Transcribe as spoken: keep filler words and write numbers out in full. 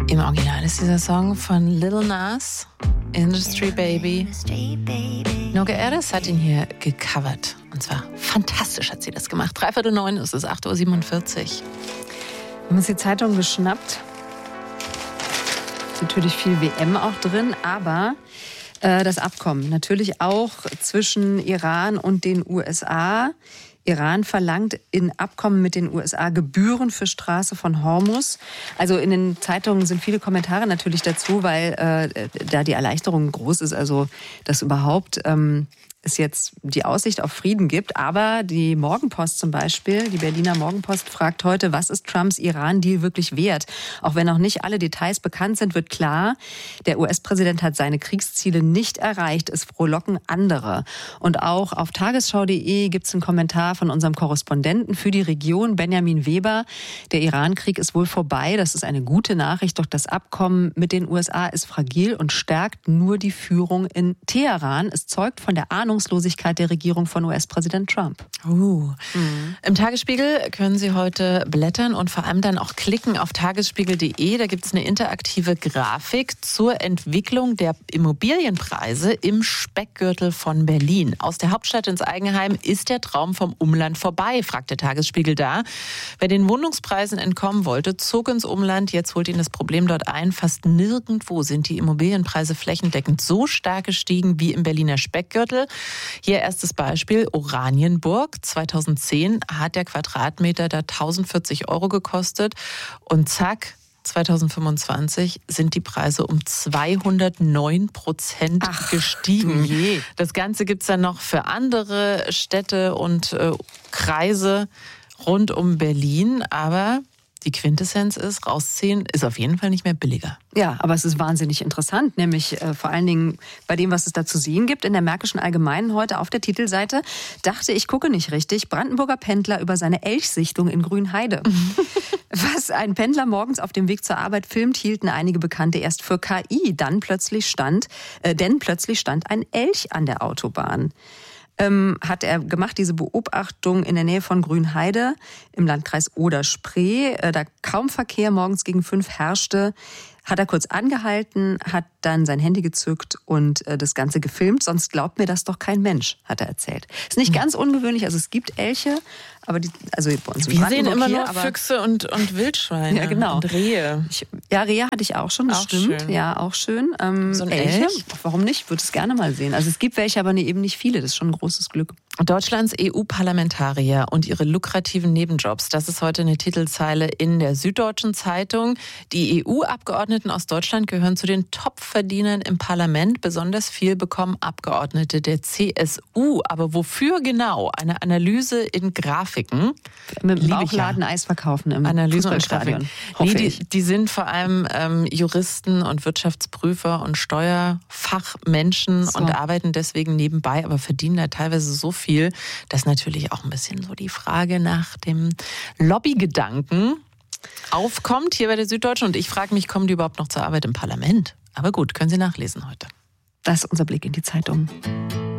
Im Original ist dieser Song von Lil Nas, Industry Baby. Noga Erez hat ihn hier gecovert. Und zwar fantastisch hat sie das gemacht. Dreiviertel neun ist es, acht Uhr siebenundvierzig. Wir haben uns die Zeitung geschnappt. Ist natürlich viel W M auch drin, aber äh, das Abkommen natürlich auch zwischen Iran und den U S A. Iran verlangt in Abkommen mit den U S A Gebühren für Straße von Hormuz. Also in den Zeitungen sind viele Kommentare natürlich dazu, weil äh, da die Erleichterung groß ist, also dass überhaupt ähm, es jetzt die Aussicht auf Frieden gibt. Aber die Morgenpost zum Beispiel, die Berliner Morgenpost fragt heute, was ist Trumps Iran-Deal wirklich wert? Auch wenn noch nicht alle Details bekannt sind, wird klar, der U S-Präsident hat seine Kriegsziele nicht erreicht. Es frohlocken andere. Und auch auf tagesschau punkt de gibt es einen Kommentar von unserem Korrespondenten für die Region, Benjamin Weber. Der Iran-Krieg ist wohl vorbei. Das ist eine gute Nachricht. Doch das Abkommen mit den U S A ist fragil und stärkt nur die Führung in Teheran. Es zeugt von der Ahnung der Regierung von U S-Präsident Trump. Uh. Mhm. Im Tagesspiegel können Sie heute blättern und vor allem dann auch klicken auf tagesspiegel punkt de. Da gibt es eine interaktive Grafik zur Entwicklung der Immobilienpreise im Speckgürtel von Berlin. Aus der Hauptstadt ins Eigenheim ist der Traum vom Umland vorbei, fragt der Tagesspiegel da. Wer den Wohnungspreisen entkommen wollte, zog ins Umland. Jetzt holt ihn das Problem dort ein. Fast nirgendwo sind die Immobilienpreise flächendeckend so stark gestiegen wie im Berliner Speckgürtel. Hier erstes Beispiel, Oranienburg. zweitausendzehn hat der Quadratmeter da tausendvierzig Euro gekostet. Und zack, zweitausendfünfundzwanzig sind die Preise um zweihundertneun Prozent Ach, gestiegen. Je. Das Ganze gibt es dann noch für andere Städte und äh, Kreise rund um Berlin. Aber die Quintessenz ist, rausziehen ist auf jeden Fall nicht mehr billiger. Ja, aber es ist wahnsinnig interessant, nämlich äh, vor allen Dingen bei dem, was es da zu sehen gibt. In der Märkischen Allgemeinen heute auf der Titelseite dachte ich, gucke nicht richtig, Brandenburger Pendler über seine Elchsichtung in Grünheide. Was ein Pendler morgens auf dem Weg zur Arbeit filmt, hielten einige Bekannte erst für K I. Dann plötzlich stand, äh, denn plötzlich stand ein Elch an der Autobahn. Ähm, hat er gemacht, diese Beobachtung in der Nähe von Grünheide im Landkreis Oder-Spree. Äh, da kaum Verkehr morgens gegen fünf herrschte, hat er kurz angehalten, hat dann sein Handy gezückt und äh, das Ganze gefilmt. Sonst glaubt mir das doch kein Mensch, hat er erzählt. Ist nicht ganz ungewöhnlich, also es gibt Elche, aber die, also bei uns in Wir sehen immer hier, nur aber Füchse und, und Wildschweine. Ja, genau. Und Rehe. Ich, ja, Rehe hatte ich auch schon, das auch stimmt. Schön. Ja, auch schön. Ähm, so ein Elche, Elch? warum nicht? Würde es gerne mal sehen. Also es gibt welche, aber eben nicht viele. Das ist schon ein großes Glück. Deutschlands E U-Parlamentarier und ihre lukrativen Nebenjobs. Das ist heute eine Titelzeile in der Süddeutschen Zeitung. Die E U-Abgeordneten aus Deutschland gehören zu den Top-Verdienern im Parlament. Besonders viel bekommen Abgeordnete der C S U. Aber wofür genau? Eine Analyse in Grafiken. Mit dem Bauchladen Eis verkaufen im Analyse Fußballstadion. Nee, die, die sind vor allem ähm, Juristen und Wirtschaftsprüfer und Steuerfachmenschen so. Und arbeiten deswegen nebenbei, aber verdienen da teilweise so viel, dass natürlich auch ein bisschen so die Frage nach dem Lobbygedanken aufkommt hier bei der Süddeutschen. Und ich frage mich, kommen die überhaupt noch zur Arbeit im Parlament? Aber gut, können Sie nachlesen heute. Das ist unser Blick in die Zeitung.